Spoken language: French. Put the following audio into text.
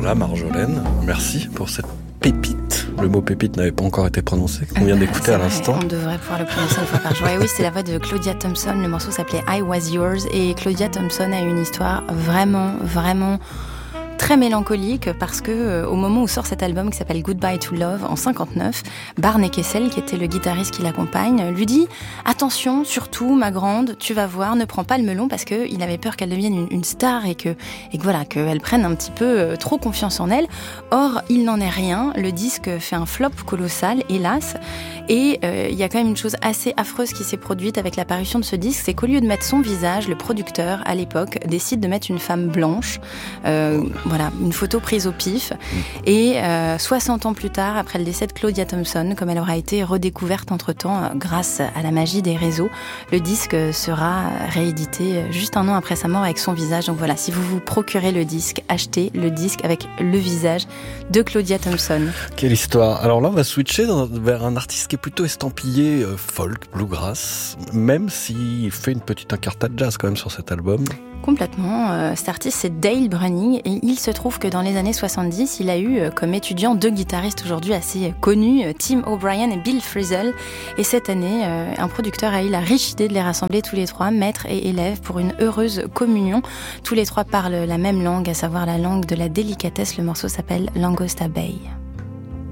Voilà, Marjolaine, merci pour cette pépite. Le mot pépite n'avait pas encore été prononcé, qu'on vient d'écouter à l'instant. On devrait pouvoir le prononcer une fois par jour. Et oui, c'est la voix de Claudia Thompson. Le morceau s'appelait I Was Yours. Et Claudia Thompson a une histoire vraiment, vraiment très mélancolique parce que au moment où sort cet album qui s'appelle Goodbye to Love en 59, Barney Kessel, qui était le guitariste qui l'accompagne, lui dit « Attention, surtout, ma grande, tu vas voir, ne prends pas le melon » parce qu'il avait peur qu'elle devienne une star et que voilà, qu'elle prenne un petit peu trop confiance en elle. Or, il n'en est rien. Le disque fait un flop colossal, hélas. Et il y a quand même une chose assez affreuse qui s'est produite avec l'apparition de ce disque, c'est qu'au lieu de mettre son visage, le producteur, à l'époque, décide de mettre une femme blanche. Voilà, une photo prise au pif. Et 60 ans plus tard, après le décès de Claudia Thompson, comme elle aura été redécouverte entre-temps grâce à la magie des réseaux, le disque sera réédité juste un an après sa mort avec son visage. Donc voilà, si vous vous procurez le disque, achetez le disque avec le visage de Claudia Thompson. Quelle histoire. Alors là, on va switcher vers un artiste qui est plutôt estampillé folk, bluegrass, même s'il fait une petite incartade jazz quand même sur cet album. Complètement. Cet artiste, c'est Dale Bruning, et il se trouve que dans les années 70, il a eu comme étudiants deux guitaristes aujourd'hui assez connus, Tim O'Brien et Bill Frisell. Et cette année, un producteur a eu la riche idée de les rassembler tous les trois, maîtres et élèves, pour une heureuse communion. Tous les trois parlent la même langue, à savoir la langue de la délicatesse. Le morceau s'appelle Langosta Bay.